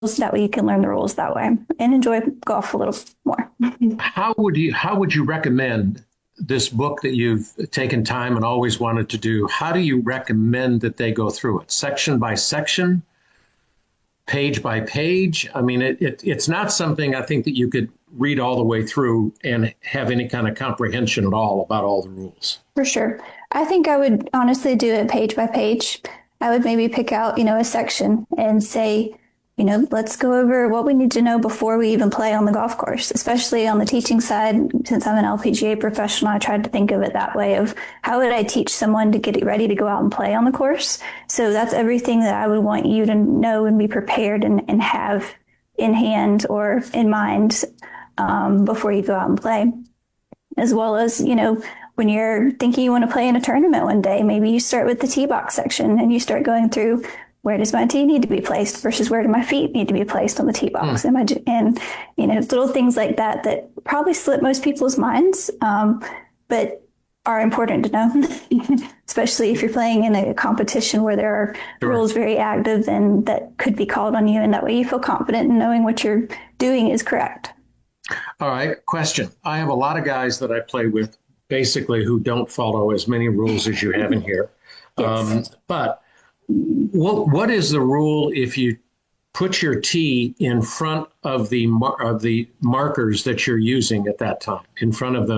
That way you can learn the rules that way and enjoy golf a little more. How would you recommend this book that you've taken time and always wanted to do? How do you recommend that they go through it? Section by section, page by page? I mean, it's not something I think that you could read all the way through and have any kind of comprehension at all about all the rules. For sure. I think I would honestly do it page by page. I would maybe pick out, a section and say, let's go over what we need to know before we even play on the golf course, especially on the teaching side. Since I'm an LPGA professional, I tried to think of it that way of how would I teach someone to get it ready to go out and play on the course? So that's everything that I would want you to know and be prepared and have in hand or in mind before you go out and play. As well as, when you're thinking you want to play in a tournament one day, maybe you start with the tee box section and you start going through where does my tee need to be placed versus where do my feet need to be placed on the tee box? And little things like that that probably slip most people's minds, but are important to know, especially if you're playing in a competition where there are rules very active and that could be called on you. And that way you feel confident in knowing what you're doing is correct. All right, question. I have a lot of guys that I play with basically who don't follow as many rules as you have in here. Yes. But what is the rule if you put your tee in front of the markers that you're using at that time, in front of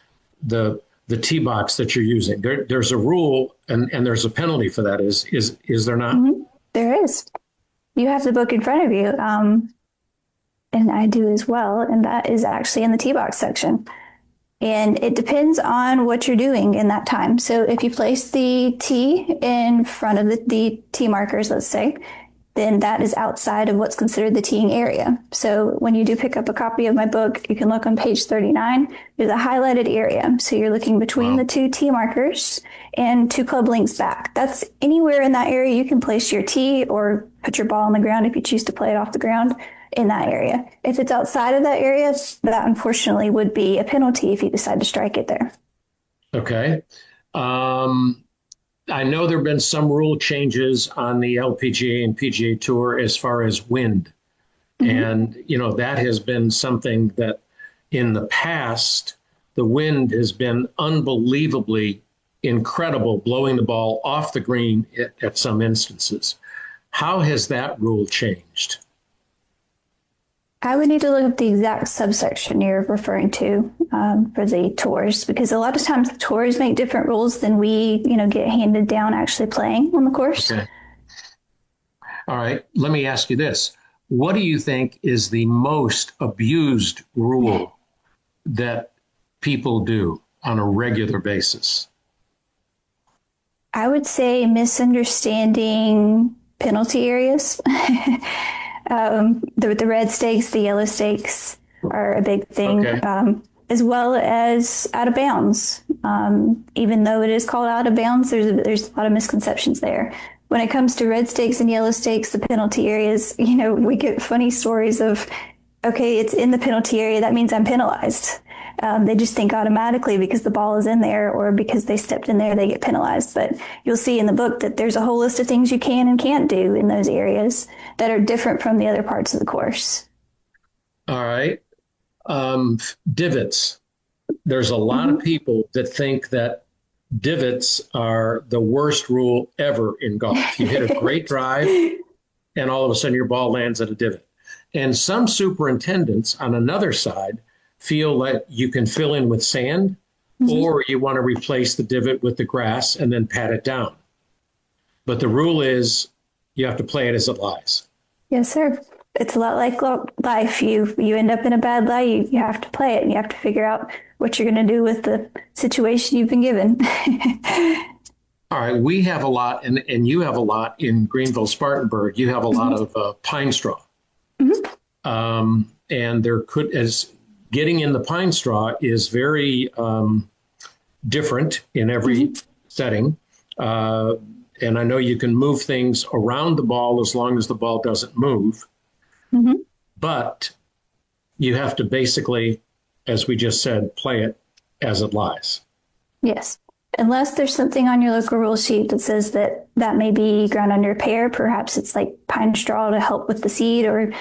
the tee box that you're using? There's a rule and there's a penalty for that. Is there not? Mm-hmm. There is. You have the book in front of you. And I do as well. And that is actually in the tee box section. And it depends on what you're doing in that time. So if you place the tee in front of the tee markers, let's say, then that is outside of what's considered the teeing area. So when you do pick up a copy of my book, you can look on page 39. There's a highlighted area. So you're looking between the two tee markers and two club links back. That's anywhere in that area you can place your tee or put your ball on the ground if you choose to play it off the ground in that area. If it's outside of that area, that unfortunately would be a penalty if you decide to strike it there. Okay. I know there have been some rule changes on the LPGA and PGA Tour as far as wind. And, that has been something that in the past, the wind has been unbelievably incredible, blowing the ball off the green at some instances. How has that rule changed? I would need to look up the exact subsection you're referring to for the tours, because a lot of times the tours make different rules than we, get handed down actually playing on the course. Okay. All right. Let me ask you this. What do you think is the most abused rule that people do on a regular basis? I would say misunderstanding penalty areas. The red stakes, the yellow stakes are a big thing, as well as out of bounds. Even though it is called out of bounds, there's a lot of misconceptions there. When it comes to red stakes and yellow stakes, the penalty areas, we get funny stories of, okay, it's in the penalty area, that means I'm penalized. They just think automatically because the ball is in there or because they stepped in there, they get penalized. But you'll see in the book that there's a whole list of things you can and can't do in those areas that are different from the other parts of the course. All right. Divots. There's a lot of people that think that divots are the worst rule ever in golf. You hit a great drive and all of a sudden your ball lands at a divot. And some superintendents on another side feel that you can fill in with sand or you want to replace the divot with the grass and then pat it down. But the rule is you have to play it as it lies. Yes, sir. It's a lot like life. You end up in a bad lie, you have to play it and you have to figure out what you're going to do with the situation you've been given. All right. We have a lot, and you have a lot in Greenville, Spartanburg. You have a lot of pine straw. And there as getting in the pine straw is very different in every setting. And I know you can move things around the ball as long as the ball doesn't move. But you have to basically, as we just said, play it as it lies. Yes. Unless there's something on your local rule sheet that says that that may be ground under repair, perhaps it's like pine straw to help with the seed, or